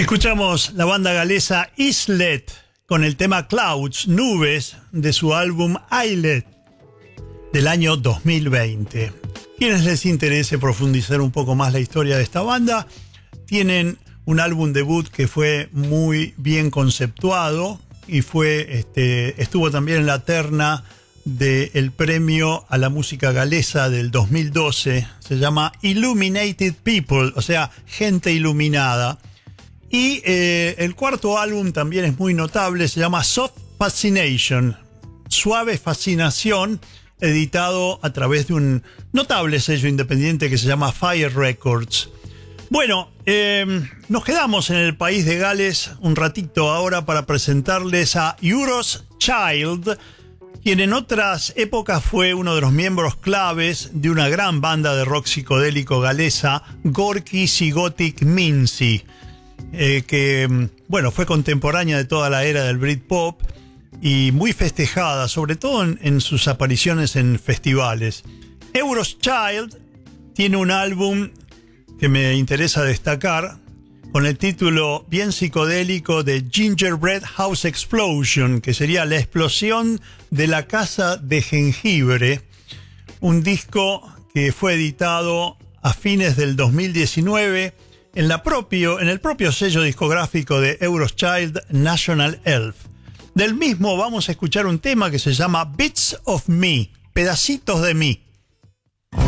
Escuchamos la banda galesa Islet con el tema Clouds, Nubes, de su álbum Islet del año 2020. Quienes les interese profundizar un poco más la historia de esta banda, tienen un álbum debut que fue muy bien conceptuado y estuvo también en la terna del premio a la música galesa del 2012. Se llama Illuminated People, o sea, gente iluminada. Y el cuarto álbum también es muy notable, se llama Soft Fascination, Suave Fascinación, editado a través de un notable sello independiente que se llama Fire Records. Bueno, nos quedamos en el país de Gales un ratito ahora para presentarles a Euros Child, quien en otras épocas fue uno de los miembros claves de una gran banda de rock psicodélico galesa, Gorky Zygotic Mincy, que fue contemporánea de toda la era del Britpop y muy festejada, sobre todo en sus apariciones en festivales. Euros Child tiene un álbum que me interesa destacar con el título bien psicodélico de Gingerbread House Explosion, que sería la explosión de la casa de jengibre, un disco que fue editado a fines del 2019 en el propio sello discográfico de Euros Child, National Elf. Del mismo vamos a escuchar un tema que se llama Bits of Me, pedacitos de mí.